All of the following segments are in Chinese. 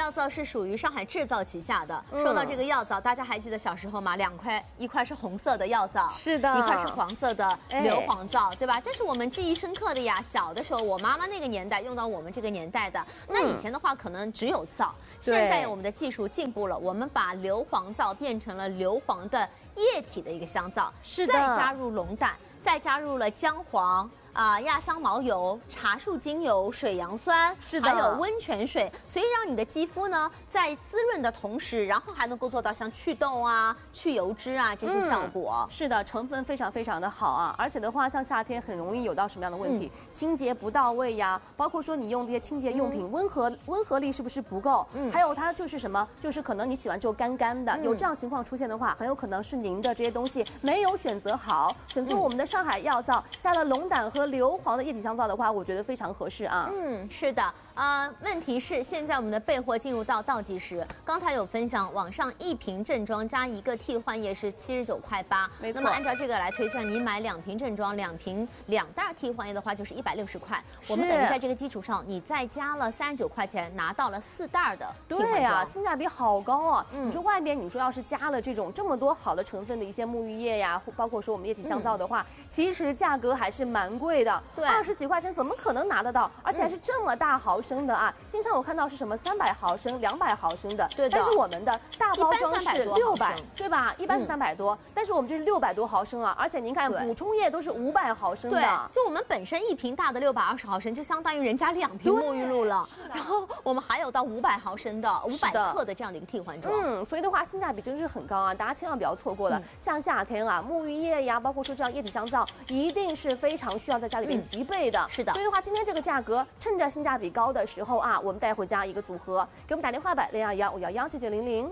药皂是属于上海制造旗下的。说到这个药皂，大家还记得小时候吗？2块，一块是红色的药皂， 是的， 一块是黄色的硫磺皂，对吧？这是我们记忆深刻的呀。小的时候，我妈妈那个年代用到我们这个年代的。那以前的话，可能只有皂。现在我们的技术进步了，我们把硫磺皂变成了硫磺的液体的一个香皂， 是的， 再加入龙胆，再加入了姜黄。亚香茅油、茶树精油、水杨酸， 是的， 还有温泉水，所以让你的肌肤呢，在滋润的同时，然后还能够做到像祛痘啊、去油脂啊这些效果。 是的，成分非常非常的好啊，而且的话，像夏天很容易有到什么样的问题？清洁不到位呀，包括说你用这些清洁用品，温和力是不是不够？还有它就是什么？就是可能你洗完之后干干的，有这样情况出现的话，很有可能是您的这些东西没有选择好，选择我们的上海药皂加了龙胆和硫磺的液体香皂的话，我觉得非常合适啊。 是的，问题是现在我们的备货进入到倒计时，刚才有分享，网上1瓶正装加1个替换液是79.8块， 没错。 那么按照这个来推算，你买2瓶正装、2袋替换液的话，就是160块。我们等于在这个基础上，你再加了39块钱，拿到了4袋的替换装。 对啊，性价比好高啊！你说外边，你说要是加了这么多好的成分的一些沐浴液呀，包括说我们液体香皂的话，其实价格还是蛮贵的。对，20几块钱怎么可能拿得到？而且还是这么大毫升的啊！经常我看到是什么300毫升、200毫升的， 对的。 但是我们的大包装是600，对吧？一般是300多，但是我们这是600多毫升啊！而且您看补充液都是500毫升的。 对，就我们本身1瓶大的620毫升，就相当于人家2瓶沐浴露了。然后我们还有到500毫升的、500克的这样的一个替换装。 所以的话性价比真是很高啊！大家千万不要错过了。像夏天啊，沐浴液呀，包括说这样液体香皂，一定是非常需要在家里面急备的。 是的。 所以的话，今天这个价格，趁着性价比高的时候啊，我们带回家一个组合，给我们打电话吧，0215119900。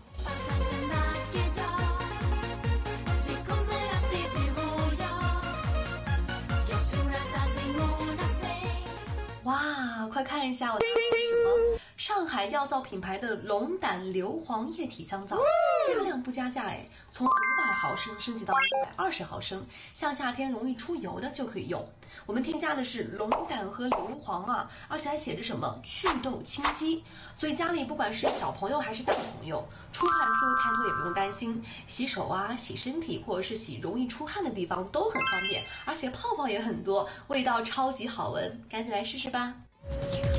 哇，快看一下我拿到了什么！上海药皂品牌的龙胆硫磺液体香皂，加量不加价哎，从500毫升升级到120毫升，像夏天容易出油的就可以用。我们添加的是龙胆和硫磺啊，而且还写着什么祛痘清肌，所以家里不管是小朋友还是大朋友，出汗出油太多也不用担心，洗手啊、洗身体或者是洗容易出汗的地方都很方便，而且泡泡也很多，味道超级好闻，赶紧来试试吧。